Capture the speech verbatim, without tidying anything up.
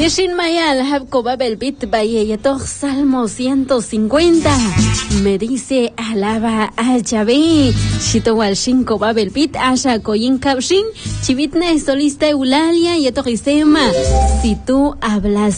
Yeshin Mayal, Habko Babel Bit Bayeyator, Salmo ciento cincuenta. Me dice, alaba a Yahvé. Shitowal Shinko Babel Bit, Asha Koyin Kabshin, Chivitna Solista Eulalia, Yatorisema. Si tú hablas